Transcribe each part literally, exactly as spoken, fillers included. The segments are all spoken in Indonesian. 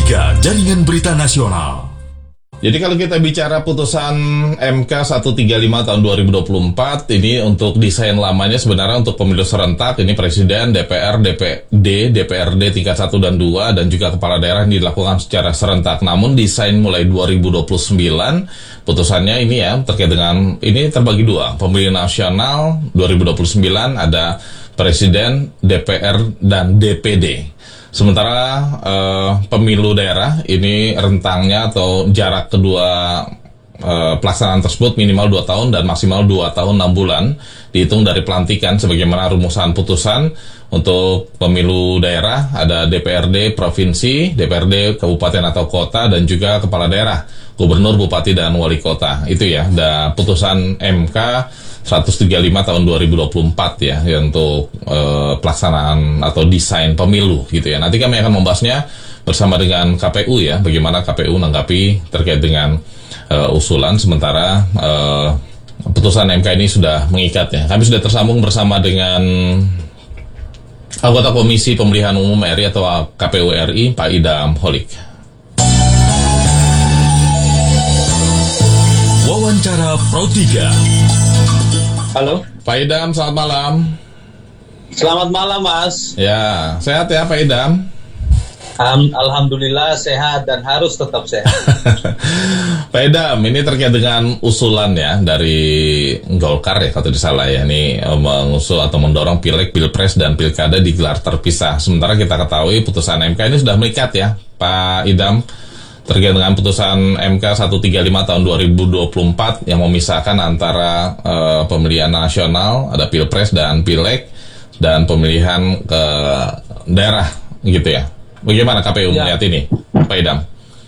tiga Jaringan Berita Nasional. Jadi kalau kita bicara putusan M K seratus tiga puluh lima tahun dua ribu dua puluh empat, ini untuk desain lamanya sebenarnya untuk pemilu serentak, ini Presiden, D P R, D P D, D P R D tingkat satu dan dua, dan juga kepala daerah yang dilakukan secara serentak. Namun desain mulai dua ribu dua puluh sembilan, putusannya ini ya, terkait dengan, ini terbagi dua, pemilu nasional dua ribu dua puluh sembilan, ada Presiden, D P R, dan D P D. Sementara eh, pemilu daerah ini rentangnya atau jarak kedua eh, pelaksanaan tersebut minimal dua tahun dan maksimal dua tahun enam bulan dihitung dari pelantikan sebagaimana rumusan putusan. Untuk pemilu daerah ada D P R D provinsi, D P R D kabupaten atau kota, dan juga kepala daerah, gubernur, bupati, dan wali kota. Itu ya, ada putusan M K seratus tiga puluh lima tahun dua ribu dua puluh empat ya, ya untuk uh, pelaksanaan atau desain pemilu gitu ya. Nanti kami akan membahasnya bersama dengan K P U ya, bagaimana K P U menanggapi terkait dengan uh, usulan. Sementara uh, putusan M K ini sudah mengikat ya. Kami sudah tersambung bersama dengan anggota Komisi Pemilihan Umum R I atau K P U R I, Pak Idam Holik. Wawancara Pro tiga. Halo, Pak Idam, selamat malam. selamat malam Mas. Ya, sehat ya Pak Idam? Um, Alhamdulillah sehat dan harus tetap sehat. Pak Idam, ini terkait dengan usulan ya dari Golkar ya, kalau tidak salah ya, ini mengusul atau mendorong Pileg, Pilpres, dan Pilkada digelar terpisah. Sementara kita ketahui putusan M K ini sudah mengikat ya, Pak Idam, terkait dengan putusan M K seratus tiga puluh lima tahun dua ribu dua puluh empat yang memisahkan antara uh, pemilihan nasional, ada Pilpres dan Pileg, dan pemilihan ke daerah gitu ya. Bagaimana K P U ya melihat ini, Pak Idam?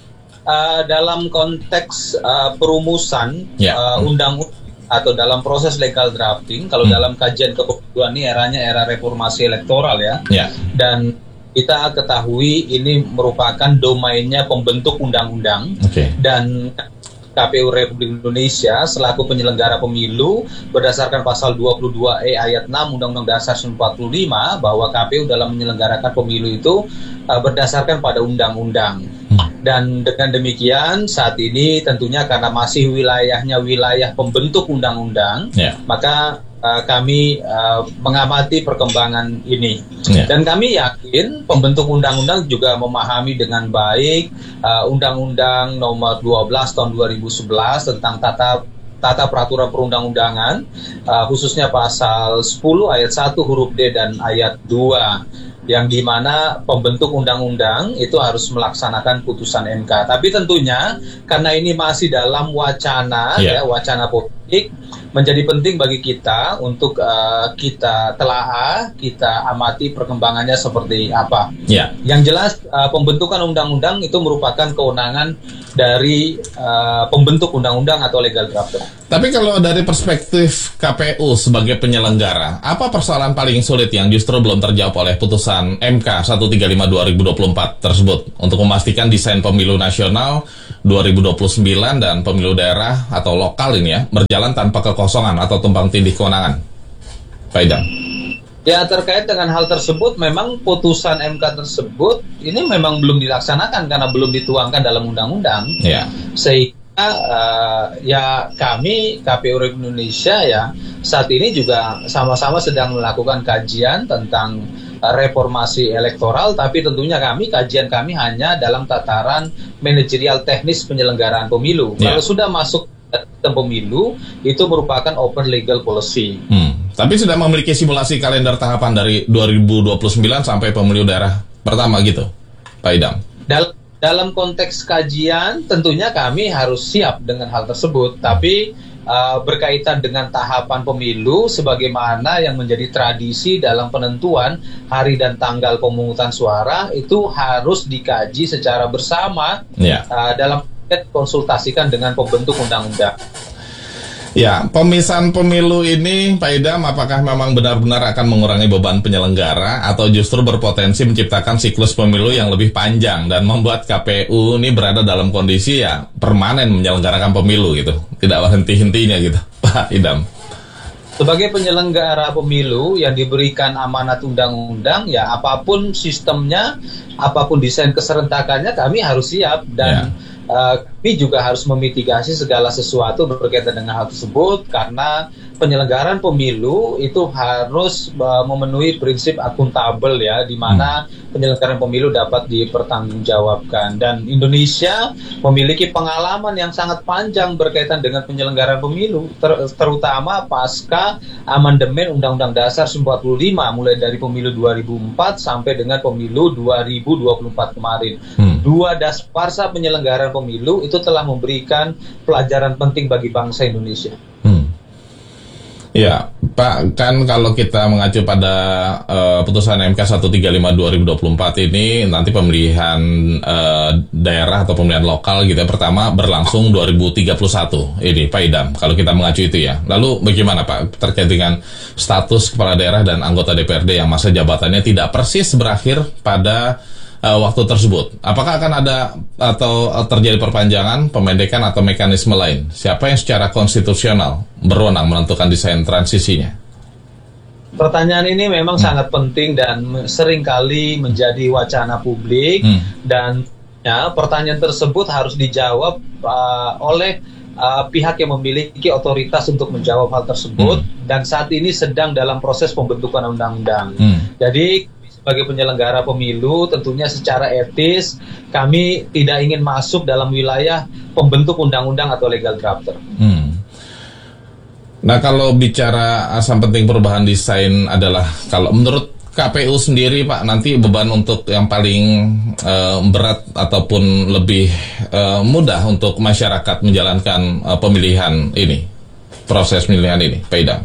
Uh, dalam konteks uh, perumusan ya. uh, undang-undang atau dalam proses legal drafting, kalau hmm. dalam kajian kepemiluan ini eranya era reformasi elektoral ya, ya. Dan kita ketahui ini merupakan domainnya pembentuk undang-undang, okay. Dan K P U Republik Indonesia selaku penyelenggara pemilu berdasarkan pasal dua puluh dua E ayat enam Undang-Undang Dasar seribu sembilan ratus empat puluh lima bahwa K P U dalam menyelenggarakan pemilu itu uh, berdasarkan pada undang-undang. Hmm. Dan dengan demikian saat ini tentunya karena masih wilayahnya wilayah pembentuk undang-undang, yeah. maka Uh, kami uh, mengamati perkembangan ini, yeah. Dan kami yakin pembentuk undang-undang juga memahami dengan baik uh, Undang-Undang Nomor dua belas Tahun dua ribu sebelas tentang tata tata peraturan perundang-undangan, uh, khususnya pasal sepuluh ayat satu huruf D dan ayat dua, yang dimana pembentuk undang-undang itu harus melaksanakan putusan M K. Tapi tentunya karena ini masih dalam wacana, yeah. ya wacana politik, menjadi penting bagi kita untuk uh, kita telaah, kita amati perkembangannya seperti apa. Yeah. Yang jelas uh, pembentukan undang-undang itu merupakan kewenangan dari uh, pembentuk undang-undang atau legal drafter. Tapi kalau dari perspektif K P U sebagai penyelenggara, apa persoalan paling sulit yang justru belum terjawab oleh putusan M K seratus tiga puluh lima dua ribu dua puluh empat tersebut untuk memastikan desain pemilu nasional dua ribu dua puluh sembilan dan pemilu daerah atau lokal ini ya berjalan tanpa kekosongan atau tumpang tindih kewenangan, Pak Idam? Ya, terkait dengan hal tersebut, memang putusan M K tersebut ini memang belum dilaksanakan karena belum dituangkan dalam undang-undang. Ya. Sehingga uh, ya kami K P U Republik Indonesia ya saat ini juga sama-sama sedang melakukan kajian tentang uh, reformasi elektoral, tapi tentunya kami kajian kami hanya dalam tataran manajerial teknis penyelenggaraan pemilu. Ya. Kalau sudah masuk sistem pemilu itu merupakan open legal policy. Hmm. Tapi sudah memiliki simulasi kalender tahapan dari dua ribu dua puluh sembilan sampai pemilu daerah pertama gitu, Pak Idam? Dal- dalam konteks kajian tentunya kami harus siap dengan hal tersebut. Tapi uh, berkaitan dengan tahapan pemilu sebagaimana yang menjadi tradisi dalam penentuan hari dan tanggal pemungutan suara itu harus dikaji secara bersama, yeah. uh, dalam konsultasikan dengan pembentuk undang-undang. Ya, pemisahan pemilu ini, Pak Idam, apakah memang benar-benar akan mengurangi beban penyelenggara atau justru berpotensi menciptakan siklus pemilu yang lebih panjang dan membuat K P U ini berada dalam kondisi ya permanen menyelenggarakan pemilu gitu, tidak henti-hentinya gitu, Pak Idam? Sebagai penyelenggara pemilu yang diberikan amanat undang-undang, ya apapun sistemnya, apapun desain keserentakannya, kami harus siap dan yeah. uh, kami juga harus memitigasi segala sesuatu berkaitan dengan hal tersebut karena penyelenggaraan pemilu itu harus uh, memenuhi prinsip akuntabel ya, di mana hmm. penyelenggaraan pemilu dapat dipertanggungjawabkan dan Indonesia memiliki pengalaman yang sangat panjang berkaitan dengan penyelenggaraan pemilu ter- terutama pasca amandemen Undang-Undang Dasar empat puluh lima mulai dari pemilu dua ribu empat sampai dengan pemilu dua ribu dua puluh empat kemarin. Hmm. Dua dasparsa penyelenggaraan pemilu itu telah memberikan pelajaran penting bagi bangsa Indonesia. Hmm. Ya, Pak, kan kalau kita mengacu pada uh, putusan M K seratus tiga puluh lima dua ribu dua puluh empat ini, nanti pemilihan uh, daerah atau pemilihan lokal gitu ya, pertama berlangsung dua ribu tiga puluh satu ini, Pak Idam, kalau kita mengacu itu ya. Lalu bagaimana Pak terkait dengan status kepala daerah dan anggota D P R D yang masa jabatannya tidak persis berakhir pada uh, waktu tersebut? Apakah akan ada atau terjadi perpanjangan, pemendekan atau mekanisme lain? Siapa yang secara konstitusional berwenang menentukan desain transisinya? Pertanyaan ini memang hmm. sangat penting dan seringkali menjadi wacana publik hmm. dan ya, pertanyaan tersebut harus dijawab uh, oleh uh, pihak yang memiliki otoritas untuk menjawab hal tersebut hmm. dan saat ini sedang dalam proses pembentukan undang-undang. Hmm. Jadi sebagai penyelenggara pemilu tentunya secara etis kami tidak ingin masuk dalam wilayah pembentuk undang-undang atau legal drafter. Hmm. Nah, kalau bicara asam penting perubahan desain adalah, kalau menurut K P U sendiri Pak, nanti beban untuk yang paling uh, berat ataupun lebih uh, mudah untuk masyarakat menjalankan uh, pemilihan ini, proses pemilihan ini, Pak Idam?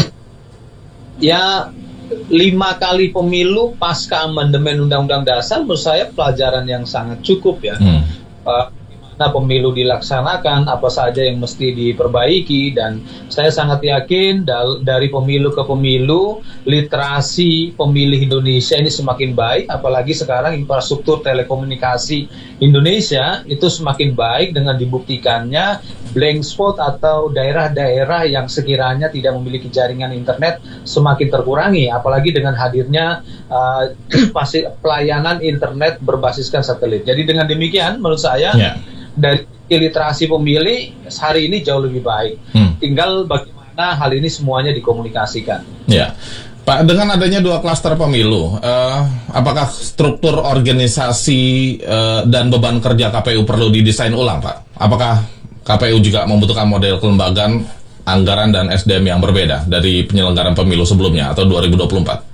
Ya, lima kali pemilu pasca amandemen Undang-Undang Dasar menurut saya pelajaran yang sangat cukup ya. Hmm. Uh, Nah, pemilu dilaksanakan, apa saja yang mesti diperbaiki, dan saya sangat yakin dal- dari pemilu ke pemilu, literasi pemilih Indonesia ini semakin baik, apalagi sekarang infrastruktur telekomunikasi Indonesia itu semakin baik dengan dibuktikannya blank spot atau daerah-daerah yang sekiranya tidak memiliki jaringan internet semakin terkurangi, apalagi dengan hadirnya uh, pelayanan internet berbasiskan satelit. Jadi dengan demikian, menurut saya, yeah. dari literasi pemilih hari ini jauh lebih baik. Hmm. Tinggal bagaimana hal ini semuanya dikomunikasikan. Ya, Pak, dengan adanya dua klaster pemilu, uh, apakah struktur organisasi uh, dan beban kerja K P U perlu didesain ulang, Pak? Apakah K P U juga membutuhkan model kelembagaan, anggaran, dan S D M yang berbeda dari penyelenggaraan pemilu sebelumnya atau dua ribu dua puluh empat?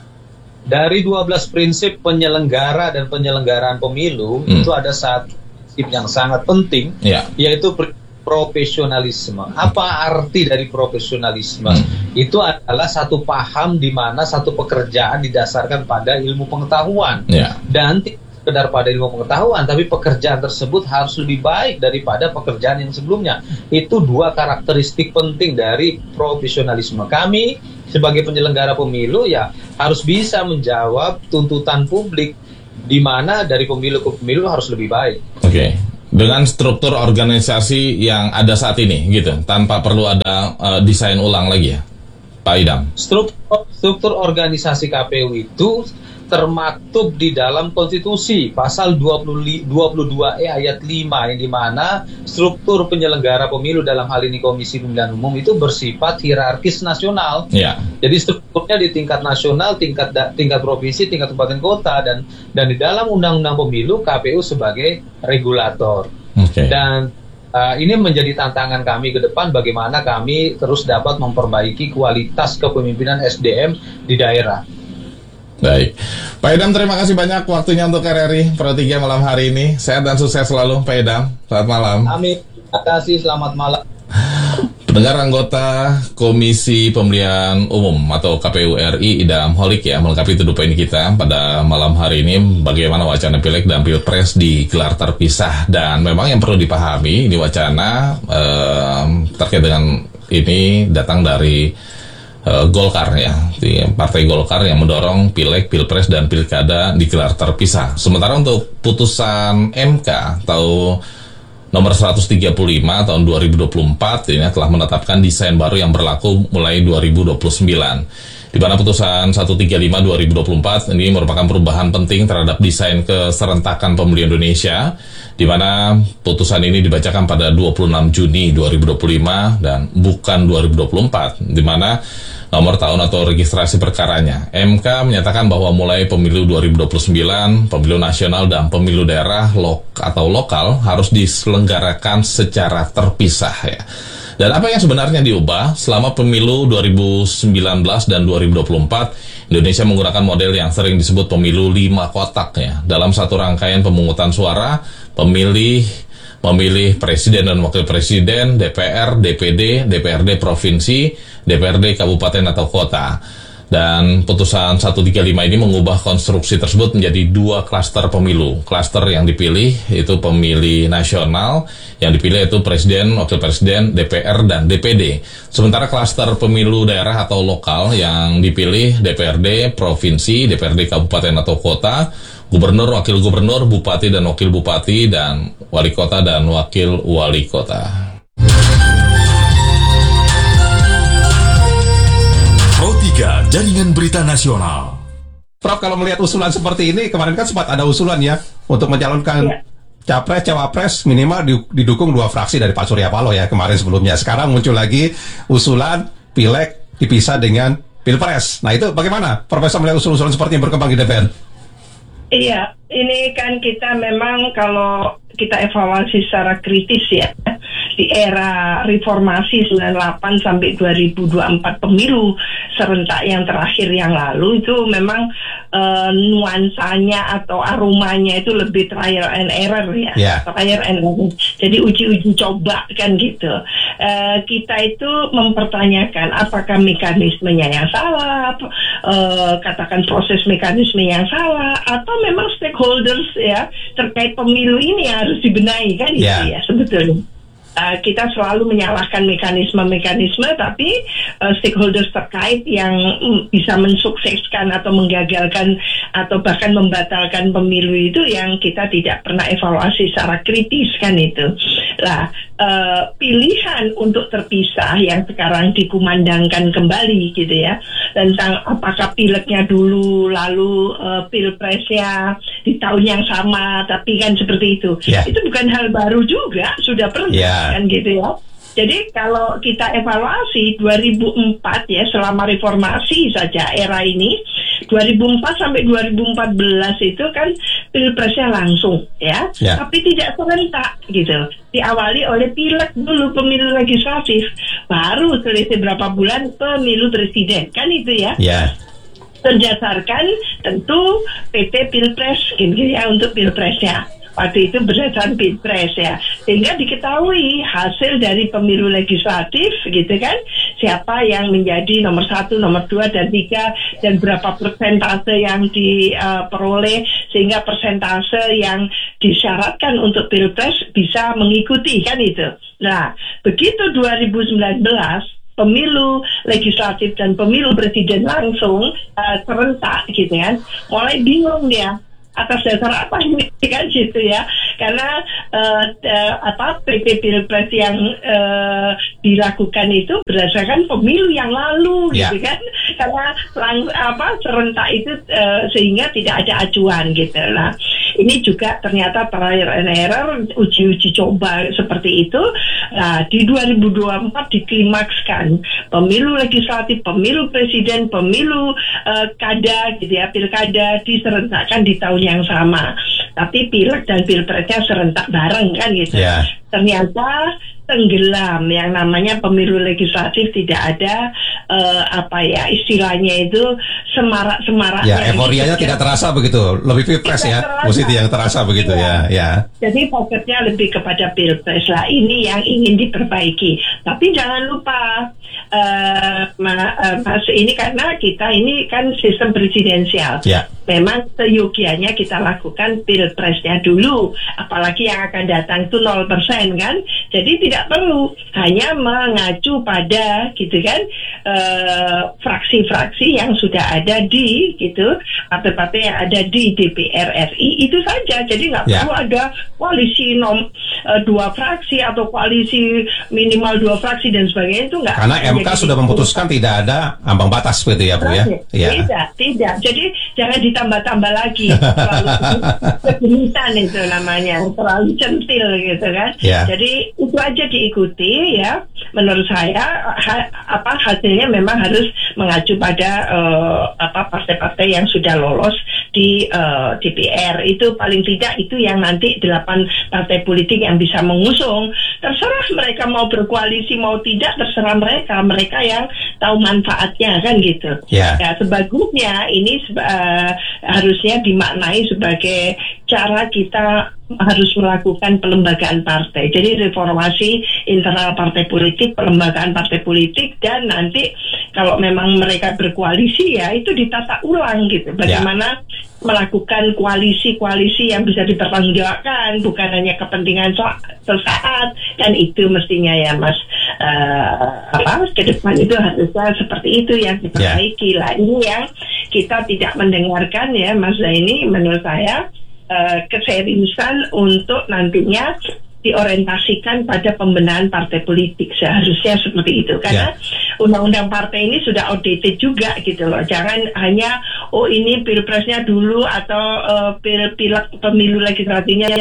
Dari dua belas prinsip penyelenggara dan penyelenggaraan pemilu, hmm. itu ada satu yang sangat penting, yeah. yaitu profesionalisme. Apa arti dari profesionalisme? Hmm. Itu adalah satu paham di mana satu pekerjaan didasarkan pada ilmu pengetahuan, yeah. dan tidak sekedar pada ilmu pengetahuan, tapi pekerjaan tersebut harus lebih baik daripada pekerjaan yang sebelumnya. Itu dua karakteristik penting dari profesionalisme. Kami sebagai penyelenggara pemilu ya harus bisa menjawab tuntutan publik, di mana dari pemilu ke pemilu harus lebih baik. Oke, okay. Dengan struktur organisasi yang ada saat ini, gitu, tanpa perlu ada uh, desain ulang lagi ya, Pak Idam? Struktur, struktur organisasi K P U itu termaktub di dalam konstitusi pasal dua puluh dua E ayat lima, yang dimana struktur penyelenggara pemilu dalam hal ini Komisi Pemilihan Umum itu bersifat hierarkis nasional. Ya. Jadi strukturnya di tingkat nasional, tingkat da, tingkat provinsi, tingkat kabupaten kota, dan dan di dalam undang-undang pemilu K P U sebagai regulator. Okay. Dan uh, ini menjadi tantangan kami ke depan, bagaimana kami terus dapat memperbaiki kualitas kepemimpinan S D M di daerah. Baik, Pak Idam, terima kasih banyak waktunya untuk R R I Pro tiga malam hari ini. Sehat dan sukses selalu, Pak Idam. Selamat malam. Amin. Terima kasih, selamat malam. Pendengar, anggota Komisi Pemilihan Umum atau K P U R I Idam Holik ya, melengkapi tujuh poin kita pada malam hari ini, bagaimana wacana Pileg dan Pilpres digelar terpisah. Dan memang yang perlu dipahami, ini wacana eh, terkait dengan ini datang dari Uh, Golkar ya, di Partai Golkar yang mendorong Pileg, Pilpres, dan Pilkada digelar terpisah. Sementara untuk putusan M K atau nomor seratus tiga puluh lima tahun dua ribu dua puluh empat ini telah menetapkan desain baru yang berlaku mulai dua ribu dua puluh sembilan. Di mana putusan seratus tiga puluh lima dua ribu dua puluh empat ini merupakan perubahan penting terhadap desain keserentakan pemilu Indonesia, di mana putusan ini dibacakan pada dua puluh enam Juni dua ribu dua puluh lima dan bukan dua ribu dua puluh empat, di mana nomor tahun atau registrasi perkaranya. M K menyatakan bahwa mulai pemilu dua ribu dua puluh sembilan, pemilu nasional dan pemilu daerah lok atau lokal harus diselenggarakan secara terpisah ya. Dan apa yang sebenarnya diubah selama pemilu dua ribu sembilan belas dan dua ribu dua puluh empat, Indonesia menggunakan model yang sering disebut pemilu lima kotak ya. Dalam satu rangkaian pemungutan suara, pemilih memilih presiden dan wakil presiden, D P R, D P D, D P R D provinsi, D P R D kabupaten atau kota. Dan putusan seratus tiga puluh lima ini mengubah konstruksi tersebut menjadi dua klaster pemilu. Klaster yang dipilih itu pemilih nasional, yang dipilih itu presiden, wakil presiden, D P R, dan D P D. Sementara klaster pemilu daerah atau lokal yang dipilih D P R D provinsi, D P R D kabupaten atau kota, gubernur, wakil gubernur, bupati dan wakil bupati, dan wali kota dan wakil wali kota. Pro tiga Jaringan Berita Nasional. Prof, kalau melihat usulan seperti ini, kemarin kan sempat ada usulan ya untuk mencalonkan ya. Capres, Cawapres minimal didukung dua fraksi dari Pak Surya Paloh ya kemarin sebelumnya. Sekarang muncul lagi usulan Pileg dipisah dengan Pilpres. Nah itu bagaimana Profesor melihat usul-usulan seperti yang berkembang di D P R? Iya, ini kan kita memang kalau kita evaluasi secara kritis ya, di era reformasi sembilan puluh delapan sampai dua ribu dua puluh empat pemilu serentak yang terakhir yang lalu itu memang uh, nuansanya atau aromanya itu lebih trial and error ya, yeah. trial and error. Jadi uji-uji coba kan gitu. Uh, kita itu mempertanyakan apakah mekanismenya yang salah, uh, katakan proses mekanisme yang salah, atau memang stakeholders ya terkait pemilu ini yang harus dibenahi kan yeah. itu ya sebetulnya. Uh, kita selalu menyalahkan mekanisme-mekanisme, tapi uh, stakeholders terkait yang mm, bisa mensukseskan atau menggagalkan atau bahkan membatalkan pemilu itu yang kita tidak pernah evaluasi secara kritis kan itu. Nah, uh, pilihan untuk terpisah yang sekarang dikumandangkan kembali gitu ya, tentang apakah pilegnya dulu lalu uh, pilpresnya di tahun yang sama, tapi kan seperti itu. Yeah. Itu bukan hal baru juga, sudah pernah. Yeah. Kan gitu ya. Jadi kalau kita evaluasi dua ribu empat ya, selama reformasi saja era ini, dua ribu empat sampai dua ribu empat belas itu kan pilpresnya langsung ya, yeah. tapi tidak serentak gitu. Diawali oleh pileg dulu, pemilu legislatif, baru selisih berapa bulan pemilu presiden kan itu ya. Yeah. Berdasarkan tentu P T Pilpres gitu ya untuk pilpresnya. Waktu itu berdasarkan Pilpres ya, sehingga diketahui hasil dari pemilu legislatif gitu kan, siapa yang menjadi nomor satu, nomor dua, dan tiga, dan berapa persentase yang diperoleh, sehingga persentase yang disyaratkan untuk Pilpres bisa mengikuti kan itu. Nah, begitu dua ribu sembilan belas pemilu legislatif dan pemilu presiden langsung uh, serentak gitu kan, mulai bingung dia atas dasar apa ini kan gitu ya, karena uh, uh, apa P T Pilpres yang uh, dilakukan itu berdasarkan pemilu yang lalu yeah. gitu kan, karena lang, apa serentak itu uh, sehingga tidak ada acuan gitu. Nah ini juga ternyata trial and error, uji-uji coba seperti itu. Nah di dua ribu dua puluh empat diklimakskan pemilu legislatif, pemilu presiden, pemilu uh, kada gitu ya, pilkada diserentakkan di tahun yang sama, tapi pileg dan pilpresnya serentak bareng kan gitu. Yeah. Ternyata tenggelam yang namanya pemilu legislatif, tidak ada uh, apa ya istilahnya itu semarak-semaraknya. Ya, euforianya tidak terasa begitu, lebih pilpres ya, posisi yang terasa begitu ya. ya. ya. Jadi fokusnya lebih kepada pilpres lah, ini yang ingin diperbaiki. Tapi jangan lupa uh, mas ini karena kita ini kan sistem presidensial. Ya. Memang seyogianya kita lakukan pilpresnya dulu, apalagi yang akan datang itu nol persen. parlemen kan. Jadi tidak perlu hanya mengacu pada gitu kan eh, fraksi-fraksi yang sudah ada di gitu partai-partai yang ada di D P R R I itu saja. Jadi nggak Ya. perlu ada koalisi nom eh, dua fraksi atau koalisi minimal dua fraksi dan sebagainya, itu nggak. Karena M K Jadi, sudah memutuskan tidak ada ambang batas begitu ya Bu ya. Iya. Tidak, tidak. Jadi jangan ditambah-tambah lagi. Terlalu kegenitan itu namanya, terlalu centil gitu kan. Ya. Jadi itu aja diikuti ya. Menurut saya ha- apa hasilnya memang harus mengacu pada eh, apa partai-partai yang sudah lolos di eh, D P R. Itu paling tidak itu yang nanti delapan partai politik yang bisa mengusung. Terserah mereka mau berkoalisi mau tidak, terserah mereka. Mereka yang tahu manfaatnya kan gitu. Ya. Ya, sebagusnya ini seba- uh, harusnya dimaknai sebagai cara kita harus melakukan pelembagaan partai. Jadi reformasi internal partai politik, pelembagaan partai politik, dan nanti kalau memang mereka berkoalisi ya itu ditata ulang gitu. Bagaimana melakukan koalisi-koalisi yang bisa dipertanggungjawabkan, bukan hanya kepentingan so- sesaat, dan itu mestinya ya Mas uh, apa ke depan itu harusnya seperti itu yang diperbaiki lah. Ini yang kita tidak mendengarkan ya Mas Zaini, menurut saya uh, keseriusan untuk nantinya diorientasikan pada pembenahan partai politik, seharusnya seperti itu karena yeah. undang-undang partai ini sudah outdated juga gitu loh. Jangan hanya oh ini pilpresnya dulu atau uh, pil pilek pemilu legislatifnya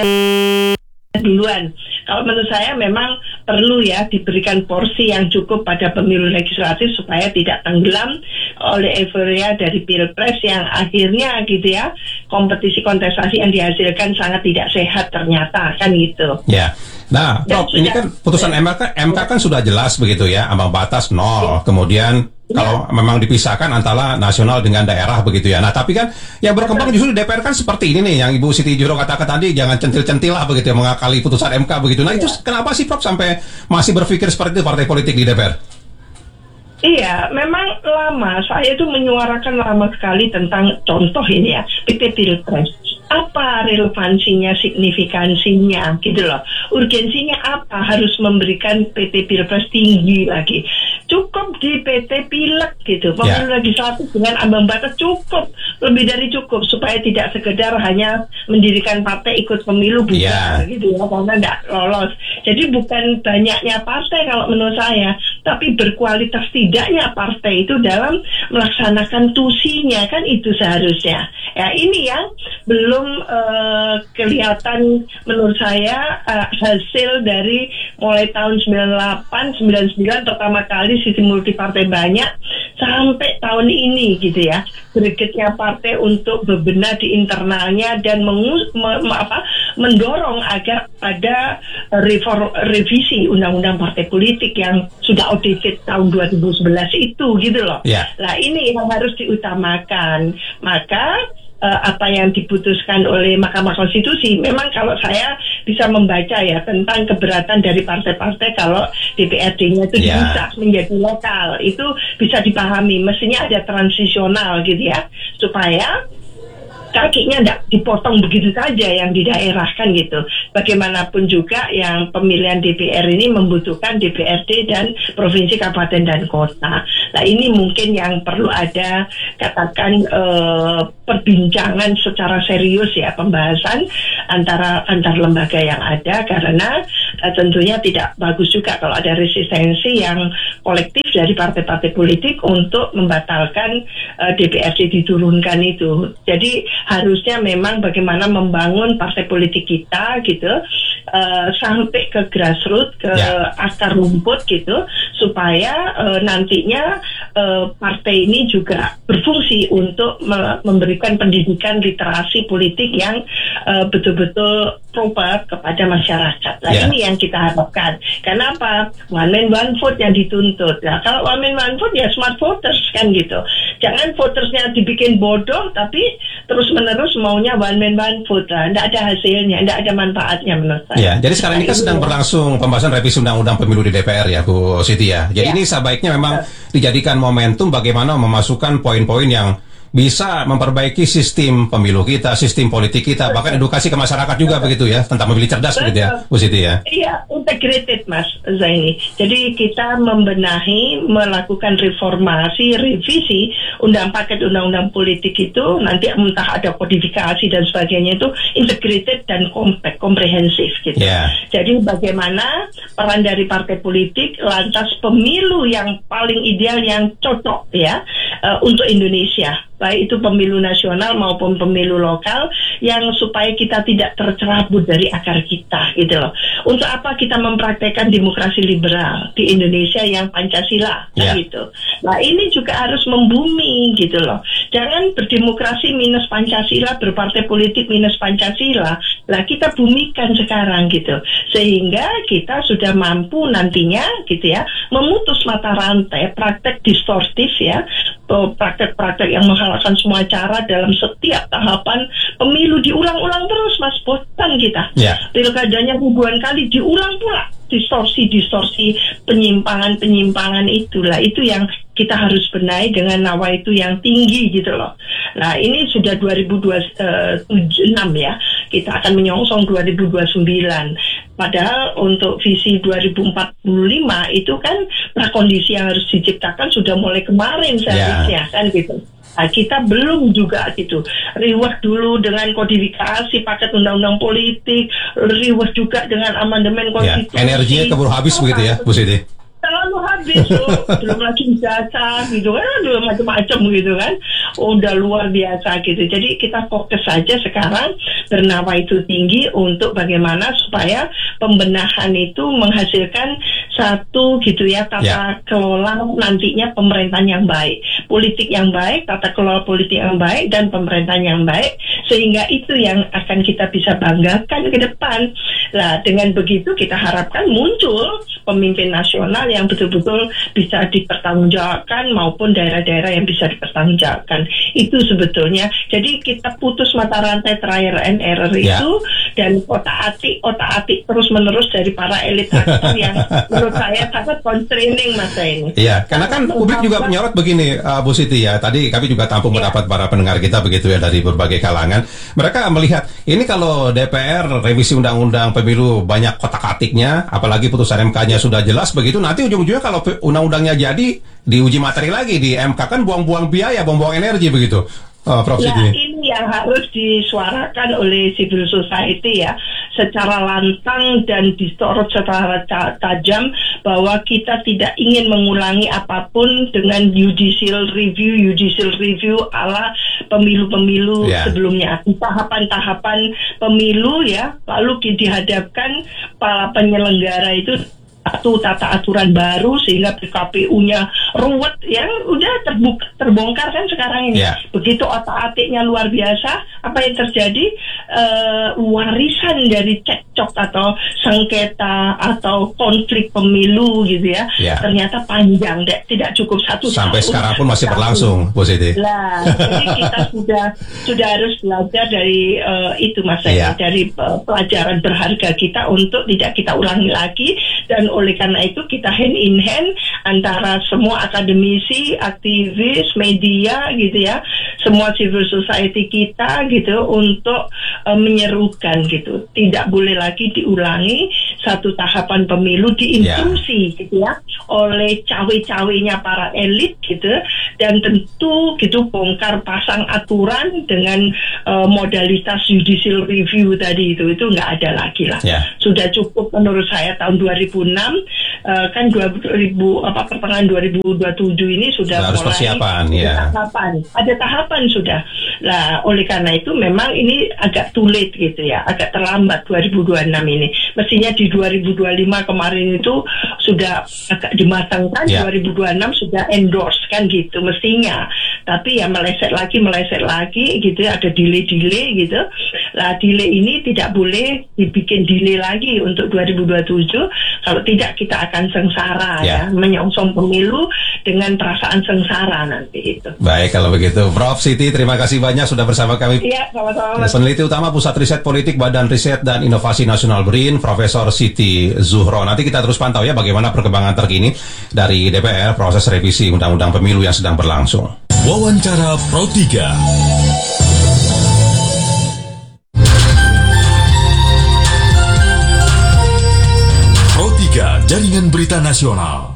duluan. Kalau menurut saya memang perlu ya diberikan porsi yang cukup pada pemilu legislatif supaya tidak tenggelam oleh euforia dari pilpres yang akhirnya gitu ya kompetisi kontestasi yang dihasilkan sangat tidak sehat ternyata kan gitu. Ya. Nah, Prof, ini kan putusan M K, M K kan sudah jelas begitu ya, ambang batas nol. Kemudian kalau memang dipisahkan antara nasional dengan daerah begitu ya. Nah, tapi kan yang berkembang justru di D P R kan seperti ini nih, yang Ibu Siti Juro katakan tadi, jangan centil-centil lah begitu ya, mengakali putusan M K begitu. Nah, itu kenapa sih Prof sampai masih berpikir seperti itu partai politik di D P R? Iya, memang lama. Saya itu menyuarakan lama sekali tentang contoh ini ya, P P Pilpres. Apa relevansinya, signifikansinya, gitu loh. Urgensinya apa? Harus memberikan P T Pilpres tinggi lagi. Cukup di P T Pileg gitu. Pemilu yeah. legislatif dengan ambang batas cukup. Lebih dari cukup. Supaya tidak sekedar hanya mendirikan partai ikut pemilu bukan. Yeah. Gitu ya. Karena tidak lolos. Jadi bukan banyaknya partai kalau menurut saya. Tapi berkualitas tidaknya partai itu dalam melaksanakan tusinya. Kan itu seharusnya. Ya ini yang belum uh, kelihatan menurut saya uh, hasil dari mulai tahun sembilan puluh delapan, sembilan puluh sembilan pertama kali sistem multi partai banyak sampai tahun ini gitu ya. Gregetnya partai untuk bebenah di internalnya dan mengus, me, me, apa, mendorong agar ada reform, revisi undang-undang partai politik yang sudah outdated tahun dua ribu sebelas itu gitu loh. Yeah. Nah ini yang harus diutamakan. Maka Uh, apa yang diputuskan oleh Mahkamah Konstitusi, memang kalau saya bisa membaca ya tentang keberatan dari partai-partai kalau D P R D-nya itu yeah. bisa menjadi lokal, itu bisa dipahami. Mestinya ada transisional gitu ya, supaya kakinya tidak dipotong begitu saja yang di daerah kan gitu. Bagaimanapun juga yang pemilihan D P R ini membutuhkan D P R D dan provinsi, kabupaten dan kota. Nah ini mungkin yang perlu ada katakan eh, perbincangan secara serius ya, pembahasan antara antar lembaga yang ada, karena eh, tentunya tidak bagus juga kalau ada resistensi yang kolektif dari partai-partai politik untuk membatalkan eh, D P R D diturunkan itu. Jadi harusnya memang bagaimana membangun partai politik kita gitu uh, sampai ke grassroots, ke yeah. akar rumput gitu, supaya uh, nantinya uh, partai ini juga berfungsi untuk me- memberikan pendidikan literasi politik yang uh, betul-betul proper kepada masyarakat. Nah yeah. ini yang kita harapkan. Kenapa? One man one vote yang dituntut. Nah kalau one man one vote ya smart voters kan gitu. Jangan votersnya dibikin bodoh tapi terus menerus maunya one man one vote lah. Tidak ada hasilnya, tidak ada manfaatnya menurut saya. Ya, jadi sekarang ini kan sedang berlangsung pembahasan revisi undang-undang pemilu di D P R ya Bu Siti ya. Jadi ya. Ini sebaiknya memang dijadikan momentum bagaimana memasukkan poin-poin yang bisa memperbaiki sistem pemilu kita, sistem politik kita, bahkan edukasi ke masyarakat juga begitu ya, tentang memilih cerdas begitu ya, Bu Siti ya. Iya, integrated Mas Zaini. Jadi kita membenahi, melakukan reformasi, revisi undang paket undang-undang politik itu, nanti entah ada kodifikasi dan sebagainya, itu integrated dan compact, komprehensif gitu. Yeah. Jadi bagaimana peran dari partai politik, lantas pemilu yang paling ideal, yang cocok ya uh, untuk Indonesia, baik itu pemilu nasional maupun pemilu lokal, yang supaya kita tidak tercerabut dari akar kita gitu loh. Untuk apa kita mempraktekkan demokrasi liberal di Indonesia yang Pancasila Yeah. kan gitu. Nah ini juga harus membumi gitu loh. Jangan berdemokrasi minus Pancasila, berpartai politik minus Pancasila. Lah kita bumikan sekarang gitu, sehingga kita sudah mampu nantinya gitu ya memutus mata rantai praktek distortif ya, praktek-praktek yang menghalalkan semua cara dalam setiap tahapan pemilu, diulang-ulang terus Mas, bosan kita. Yeah. Pilkadanya ribuan kali diulang pula, distorsi-distorsi, penyimpangan-penyimpangan itulah itu yang kita harus benahi dengan nawaitu yang tinggi gitu loh. Nah ini sudah dua ribu dua puluh enam ya, kita akan menyongsong dua ribu dua puluh sembilan. Padahal untuk visi dua ribu empat puluh lima itu kan prakondisi yang harus diciptakan sudah mulai kemarin seharusnya yeah. kan gitu. Nah, kita belum juga gitu. Riwah dulu dengan kodifikasi paket undang-undang politik, riwah juga dengan amandemen konstitusi. Ya, energinya keburu habis begitu ya, Bu Siti. Terlalu habis loh, belum lagi jasa gitu kan, belum macam-macam gitu kan, udah luar biasa gitu. Jadi kita fokus saja sekarang bernawaitu tinggi untuk bagaimana supaya pembenahan itu menghasilkan satu gitu ya tata ya. kelola nantinya pemerintahan yang baik, politik yang baik, tata kelola politik yang baik dan pemerintahan yang baik, sehingga itu yang akan kita bisa banggakan ke depan. Nah dengan begitu kita harapkan muncul pemimpin nasional yang betul-betul bisa dipertanggungjawabkan maupun daerah-daerah yang bisa dipertanggungjawabkan. Itu sebetulnya. Jadi kita putus mata rantai trial and error ya. itu, dan otak-atik otak-atik terus-menerus dari para elit aktor yang menurut saya sangat constraining masa ini. Iya, karena kan publik juga menyorot begini, uh, Bu Siti ya. Tadi kami juga tampung ya. mendapat para pendengar kita begitu ya dari berbagai kalangan. Mereka melihat ini kalau D P R revisi undang-undang pemilu banyak kotak-atiknya, apalagi putusan M K-nya sudah jelas begitu, nanti ujung-ujungnya kalau undang-undangnya jadi diuji materi lagi di M K kan buang-buang biaya, buang-buang energi begitu, uh, Prof Ya, Siti. ini yang harus disuarakan oleh civil society ya, secara lantang dan disorot secara tajam, bahwa kita tidak ingin mengulangi apapun dengan judicial review, judicial review ala pemilu-pemilu yeah. sebelumnya. Tahapan-tahapan pemilu ya, lalu dihadapkan para penyelenggara itu satu tata aturan baru sehingga P K P U-nya ruwet, yang udah terbuka, terbongkar kan sekarang ini. Yeah. Begitu otak-atiknya luar biasa, apa yang terjadi? Uh, warisan dari cekcok atau sengketa atau konflik pemilu gitu ya, yeah. ternyata panjang, deh, tidak cukup satu sampai tahun. Sekarang pun masih berlangsung, Bu Siti. Lah, jadi kita sudah sudah harus belajar dari uh, itu Mas, yeah. dari uh, pelajaran berharga kita untuk tidak kita ulangi lagi. Dan oleh karena itu kita hand in hand antara semua akademisi, aktivis, media gitu ya, semua civil society kita gitu untuk uh, menyerukan gitu, tidak boleh lagi diulangi satu tahapan pemilu diintrusi yeah. gitu ya oleh cawe-cawenya para elit gitu, dan tentu gitu bongkar pasang aturan dengan uh, modalitas judicial review tadi itu itu nggak ada lagi lah. Yeah. Sudah cukup menurut saya tahun dua ribu enam uh, kan dua ribu apa pertengahan dua ribu dua puluh tujuh ini sudah harus mulai persiapan, ada ya. tahapan, ada tahapan sudah. Lah oleh karena itu memang ini agak too late gitu ya, agak terlambat dua ribu dua puluh enam ini. Mestinya di dua ribu dua puluh lima kemarin itu sudah agak dimatangkan, yeah. dua ribu dua puluh enam sudah endorse kan gitu mestinya. Tapi ya meleset lagi, meleset lagi gitu, ada delay-delay gitu. Lah delay ini tidak boleh dibikin delay lagi untuk dua ribu dua puluh tujuh, kalau tidak kita akan sengsara yeah. ya, menyongsong pemilu dengan perasaan sengsara nanti itu. Baik kalau begitu, Prof Siti terima kasih banyak sudah bersama kami. Iya, sama-sama. Peneliti utama Pusat Riset Politik Badan Riset dan Inovasi Nasional BRIN, Profesor Siti Zuhro. Nanti kita terus pantau ya bagaimana perkembangan terkini dari D P R proses revisi Undang-Undang Pemilu yang sedang berlangsung. Wawancara Pro tiga. Pro tiga Jaringan Berita Nasional.